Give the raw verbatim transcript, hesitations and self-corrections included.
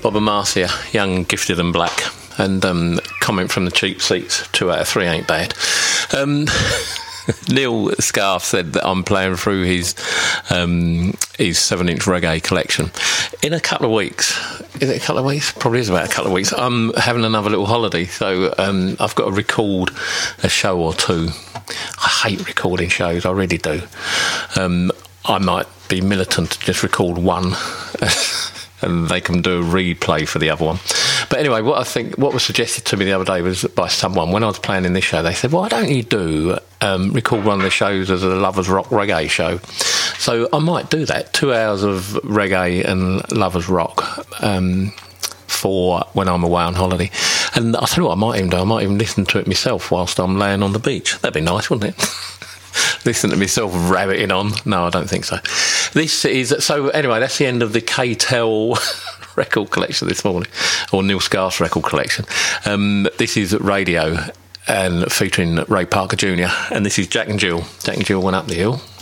Bob and Marcia, Young, Gifted and Black. And um, comment from the cheap seats, two out of three ain't bad. Um, Neil Scarf said that I'm playing through his um, his seven-inch reggae collection. In a couple of weeks, is it a couple of weeks? Probably is about a couple of weeks. I'm having another little holiday, so um, I've got to record a show or two. I hate recording shows, I really do. Um, I might be militant to just record one and they can do a replay for the other one. But anyway, what I think, what was suggested to me the other day was by someone, when I was planning this show, they said, why don't you do, um, record one of the shows as a Lovers Rock reggae show? So I might do that, two hours of reggae and Lovers Rock, um, for when I'm away on holiday. And I'll tell you what I might even do, I might even listen to it myself whilst I'm laying on the beach. That'd be nice, wouldn't it? Listen to myself rabbiting on. No, I don't think so. This is, so anyway, that's the end of the K-Tel record collection this morning, or Neil Scarf's record collection. Um, this is Radio, and featuring Ray Parker Junior, and this is Jack and Jill. Jack and Jill Went Up the Hill.